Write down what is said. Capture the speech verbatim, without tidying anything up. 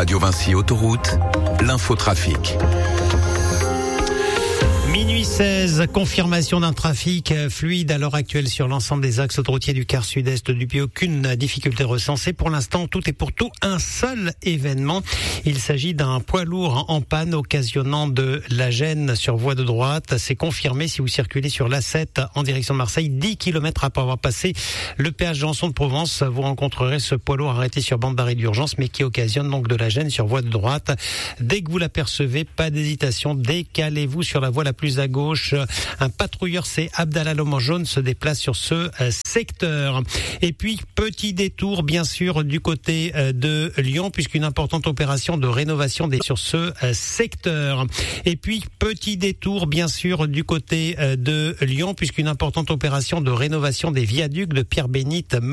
Radio Vinci Autoroute, l'infotrafic. Minuit seize, confirmation d'un trafic fluide à l'heure actuelle sur l'ensemble des axes autoroutiers du quart sud-est. Depuis aucune difficulté recensée. Pour l'instant, tout est pour tout un seul événement. Il s'agit d'un poids lourd en panne occasionnant de la gêne sur voie de droite. C'est confirmé si vous circulez sur l'A sept en direction de Marseille. dix kilomètres après avoir passé le péage Janson de Provence. Vous rencontrerez ce poids lourd arrêté sur bande d'arrêt d'urgence, mais qui occasionne donc de la gêne sur voie de droite. Dès que vous l'apercevez, pas d'hésitation, décalez-vous sur la voie la plus à gauche. Un patrouilleur, c'est Abdallah L'Homme en jaune, se déplace sur ce secteur. Et puis, petit détour, bien sûr, du côté de Lyon, puisqu'une importante opération de rénovation des sur ce secteur. Et puis, petit détour, bien sûr, du côté de Lyon, puisqu'une importante opération de rénovation des viaducs de Pierre-Bénite